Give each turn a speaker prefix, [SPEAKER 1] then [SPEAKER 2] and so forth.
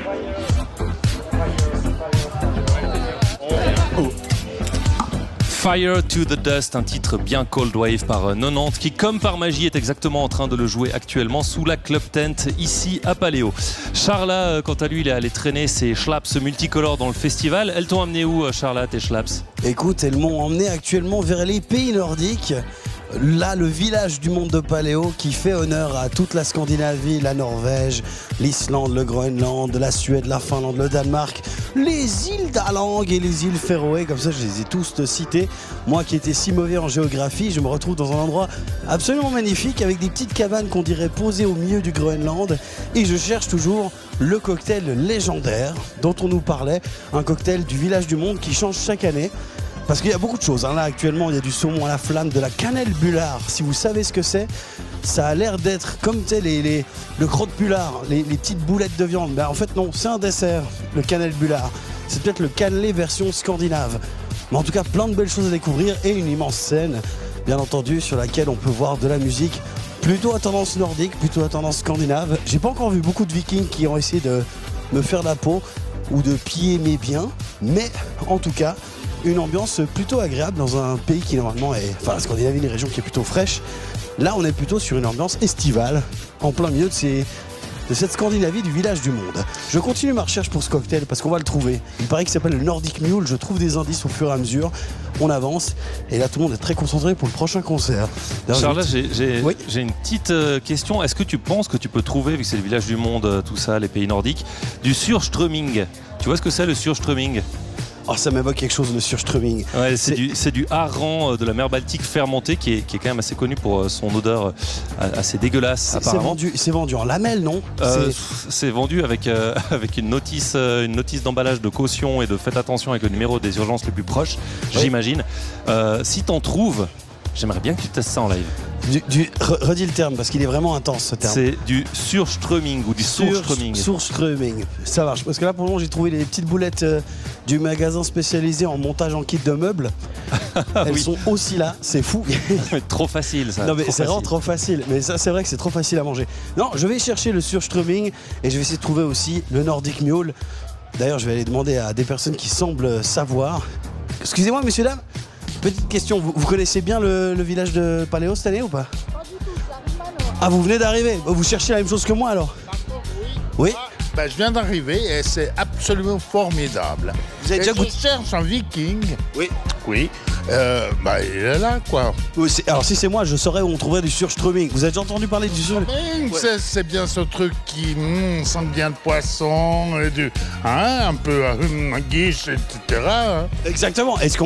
[SPEAKER 1] Fire to the Dust, un titre bien cold wave par 90 qui, comme par magie, est exactement en train de le jouer actuellement sous la club tent ici à Paléo. Charla, quant à lui, il est allé traîner ses schlaps multicolores dans le festival. Elles t'ont amené où, Charla, tes schlaps?
[SPEAKER 2] Écoute, elles m'ont emmené actuellement vers les pays nordiques. Là, le village du monde de Paléo qui fait honneur à toute la Scandinavie, la Norvège, l'Islande, le Groenland, la Suède, la Finlande, le Danemark, les îles d'Alang et les îles Féroé, comme ça je les ai tous cités. Moi qui étais si mauvais en géographie, je me retrouve dans un endroit absolument magnifique avec des petites cabanes qu'on dirait posées au milieu du Groenland et je cherche toujours le cocktail légendaire dont on nous parlait, un cocktail du village du monde qui change chaque année. Parce qu'il y a beaucoup de choses. Là, actuellement, il y a du saumon à la flamme, de la cannelle bullard. Si vous savez ce que c'est, ça a l'air d'être comme le crotte-bullard, les petites boulettes de viande. Mais en fait, non, c'est un dessert, le cannelle bullard. C'est peut-être le cannelé version scandinave. Mais en tout cas, plein de belles choses à découvrir et une immense scène, bien entendu, sur laquelle on peut voir de la musique plutôt à tendance nordique, plutôt à tendance scandinave. J'ai pas encore vu beaucoup de vikings qui ont essayé de me faire la peau ou de piller mes biens. Mais en tout cas, une ambiance plutôt agréable dans un pays qui normalement est... Enfin, la Scandinavie, une région qui est plutôt fraîche. Là, on est plutôt sur une ambiance estivale, en plein milieu de cette Scandinavie du village du monde. Je continue ma recherche pour ce cocktail parce qu'on va le trouver. Il paraît qu'il s'appelle le Nordic Mule. Je trouve des indices au fur et à mesure. On avance et là, tout le monde est très concentré pour le prochain concert.
[SPEAKER 1] Charles, j'ai une petite question. Est-ce que tu penses que tu peux trouver, vu que c'est le village du monde, tout ça, les pays nordiques, du surströmming? Tu vois ce que c'est le surströmming?
[SPEAKER 2] Oh, ça m'évoque quelque chose, le surströmming.
[SPEAKER 1] Ouais, c'est du hareng de la mer Baltique fermenté qui est quand même assez connu pour son odeur assez dégueulasse apparemment.
[SPEAKER 2] C'est vendu en lamelles, non?
[SPEAKER 1] C'est vendu avec une notice d'emballage de caution et de faites attention avec le numéro des urgences les plus proches, oui. J'imagine. Si t'en trouves, j'aimerais bien que tu testes ça en live.
[SPEAKER 2] Redis le terme parce qu'il est vraiment intense ce terme.
[SPEAKER 1] C'est du surströmming ou du surströmming.
[SPEAKER 2] Surströmming, ça marche. Parce que là pour le moment j'ai trouvé les petites boulettes du magasin spécialisé en montage en kit de meubles. Elles oui. sont aussi là, c'est fou.
[SPEAKER 1] Trop facile ça.
[SPEAKER 2] Non mais c'est vraiment trop facile. Mais ça c'est vrai que c'est trop facile à manger. Non, je vais chercher le surströmming et je vais essayer de trouver aussi le Nordic Mule. D'ailleurs je vais aller demander à des personnes qui semblent savoir. Excusez-moi messieurs dames. Petite question, vous connaissez bien le village de Paléo cette année ou pas?
[SPEAKER 3] Pas du tout, j'arrive maintenant.
[SPEAKER 2] Ah, vous venez d'arriver? Vous cherchez la même chose que moi alors? Oui.
[SPEAKER 4] Ben, je viens d'arriver et c'est absolument formidable.
[SPEAKER 2] Vous avez déjà goûté?
[SPEAKER 4] Je cherche un viking.
[SPEAKER 2] Oui.
[SPEAKER 4] Oui. Ben, il est là, quoi.
[SPEAKER 2] Oui, alors si c'est moi, je saurais où on trouverait du surströmming. Vous avez déjà entendu parler du surströmming?
[SPEAKER 4] Ouais. C'est bien ce truc qui sent bien le poisson, et un peu guiche, etc.
[SPEAKER 2] Exactement. Est-ce qu'on